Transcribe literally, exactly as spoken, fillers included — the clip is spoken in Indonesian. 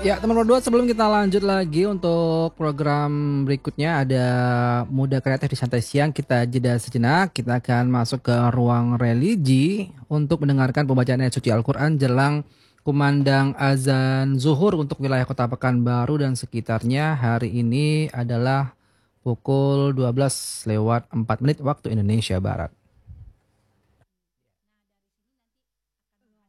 Ya, teman berdua, sebelum kita lanjut lagi untuk program berikutnya ada Muda Kreatif di Santai Siang, kita jeda sejenak. Kita akan masuk ke ruang religi untuk mendengarkan pembacaan ayat suci Al-Quran jelang kumandang azan zuhur untuk wilayah Kota Pekanbaru dan sekitarnya. Hari ini adalah pukul dua belas lewat empat menit waktu Indonesia Barat.